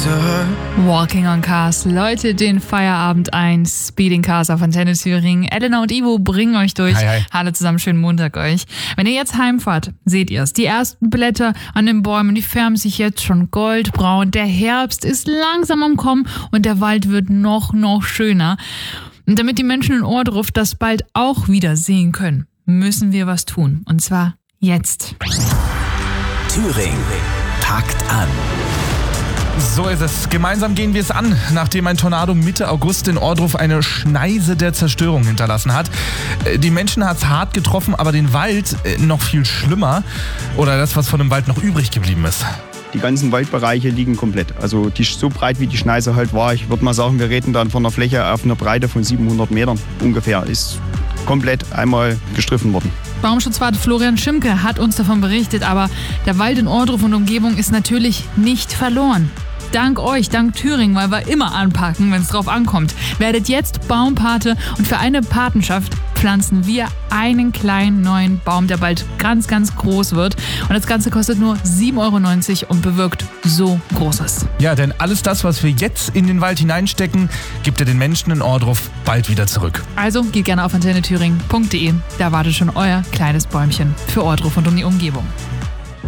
Walking on Cars läutet den Feierabend ein. Speeding Cars auf Antenne Thüringen. Elena und Ivo bringen euch durch. Hi, hi. Hallo zusammen, schönen Montag euch. Wenn ihr jetzt heimfahrt, seht ihr es. Die ersten Blätter an den Bäumen, die färben sich jetzt schon goldbraun. Der Herbst ist langsam am Kommen und der Wald wird noch schöner. Und damit die Menschen in Ohrdruf das bald auch wieder sehen können, müssen wir was tun. Und zwar jetzt. Thüringen packt an. So ist es. Gemeinsam gehen wir es an, nachdem ein Tornado Mitte August in Ohrdruf eine Schneise der Zerstörung hinterlassen hat. Die Menschen hat es hart getroffen, aber den Wald noch viel schlimmer. Oder das, was von dem Wald noch übrig geblieben ist. Die ganzen Waldbereiche liegen komplett. Also so breit wie die Schneise halt war. Ich würde mal sagen, wir reden dann von einer Fläche auf einer Breite von 700 Metern ungefähr. Ist komplett einmal gestriffen worden. Baumschutzwart Florian Schimke hat uns davon berichtet, aber der Wald in Ohrdruf und Umgebung ist natürlich nicht verloren. Dank euch, dank Thüringen, weil wir immer anpacken, wenn es drauf ankommt. Werdet jetzt Baumpate und für eine Patenschaft pflanzen wir einen kleinen neuen Baum, der bald ganz groß wird. Und das Ganze kostet nur 7,90 € und bewirkt so Großes. Ja, denn alles das, was wir jetzt in den Wald hineinstecken, gibt er den Menschen in Ohrdruf bald wieder zurück. Also geht gerne auf antennethüringen.de. Da wartet schon euer kleines Bäumchen für Ohrdruf und um die Umgebung.